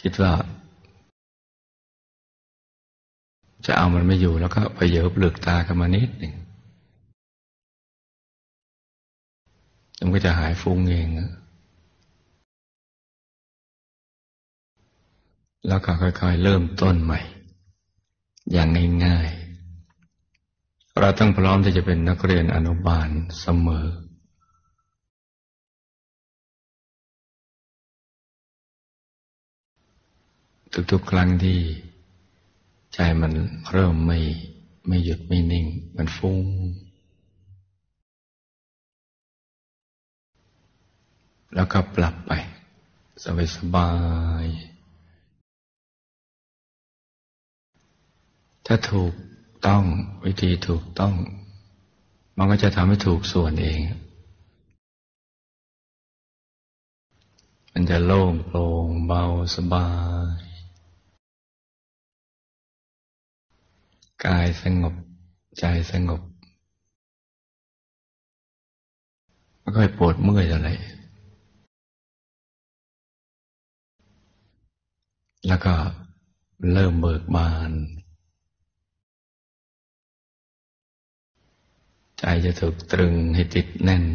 คิดว่าจะเอามันไม่อยู่แล้วก็ไปเหยิบเหลือกตากันมานิดหนึ่งมันก็จะหายฟุ้งเองแล้วก็ค่อยๆเริ่มต้นใหม่อย่างง่ายๆเราต้องพร้อมที่จะเป็นนักเรียนอนุบาลเสมอทุกๆครั้งที่ใจมันเริ่มไม่หยุดไม่นิ่งมันฟุ้งแล้วก็ปรับไปสบายๆถ้าถูกต้องวิธีถูกต้องมันก็จะทำให้ถูกส่วนเองมันจะโล่งโปร่งเบาสบายกายสงบใจสงบไม่ค่อยปวดเมื่อยอะไรแล้วก็เริ่มเบิกบานใจจะถูกตรึงให้ติดแน่น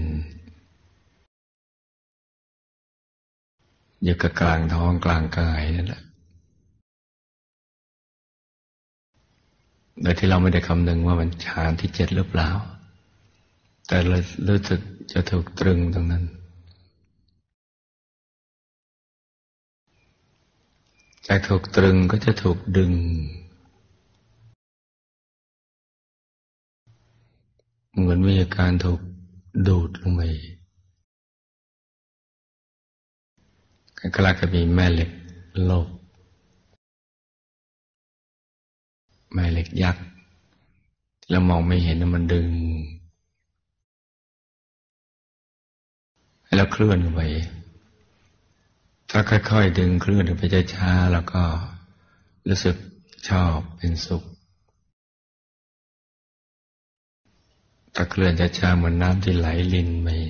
อยู่กับกลางท้องกลางกายนั่นแหละโดยที่เราไม่ได้คำนึงว่ามันฌานที่7หรือเปล่าแต่เรารู้สึกจะถูกตรึงตรงนั้นจากถูกตรึงก็จะถูกดึงเหมือนมีอาการถูกดูดลงไปคล้ายๆกับมีแม่เหล็กโลกแม่เหล็กยักษ์ที่เรามองไม่เห็นมันดึงให้เราเคลื่อนไปถ้าค่อยๆดึงเคลื่อนไปช้าๆแล้วก็รู้สึกชอบเป็นสุขถ้าเคลื่อนช้าๆเหมือนน้ำที่ไหลลินไป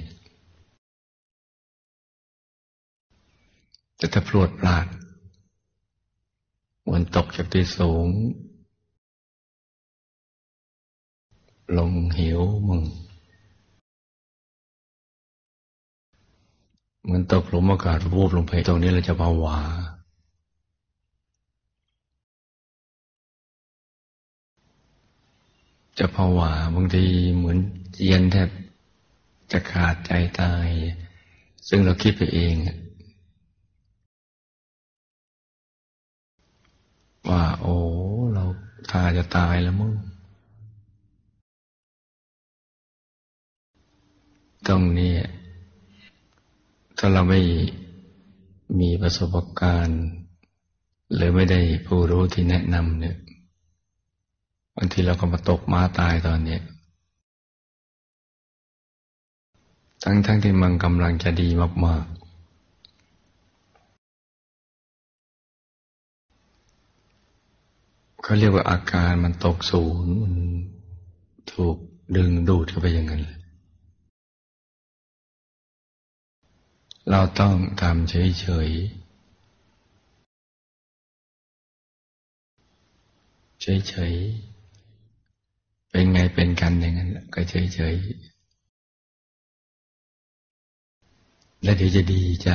แต่ถ้าพรวดพลาดเหมือนตกจากที่สูงลงเหวมึงเหมือนตกหลุมอากาศวูบลงไปตรงนี้เราจะผวาบางทีเหมือนเย็นแทบจะขาดใจตายซึ่งเราคิดไปเองว่าโอ้เราท่าจะตายแล้วมั้งตรงนี้ถ้าเราไม่มีประสบการณ์หรือไม่ได้ผู้รู้ที่แนะนำเนี่ยบางทีเราก็มาตกม้าตายตอนนี้ทั้งที่มันกำลังจะดีมากๆเขาเรียกว่าอาการมันตกศูนย์มันถูกดึงดูดเข้าไปอย่างนั้นเราต้องทำเฉยๆเป็นไงเป็นกันอย่างนั้นก็เฉยๆแล้วเดี๋ยวจะดีจ้ะ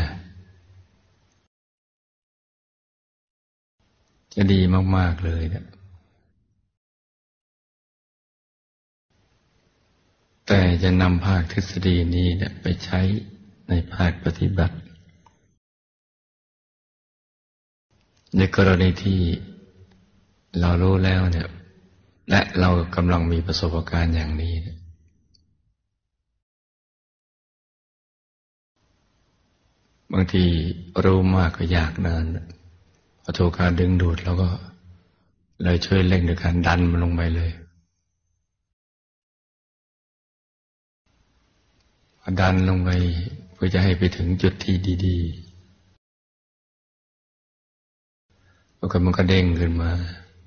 จะดีมากๆเลยนะแต่จะนำภาคทฤษฎีนี้เนี่ยไปใช้ในภาคปฏิบัติในกรณีที่เรารู้แล้วเนี่ยและเรากำลังมีประสบการณ์อย่างนี้เนี่ยบางทีรู้มากก็อยากนานพอถูกการดึงดูดเราก็เลยช่วยเร่งด้วยการดันมันลงไปเลยดันลงไปเพื่อจะให้ไปถึงจุดที่ดีๆแล้วก็มันก็เด้งขึ้นมา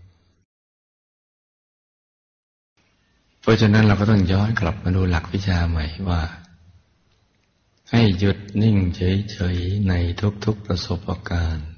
เพราะฉะนั้นเราก็ต้องย้อนกลับมาดูหลักวิชาใหม่ว่าให้หยุดนิ่งเฉยๆในทุกๆประสบการณ์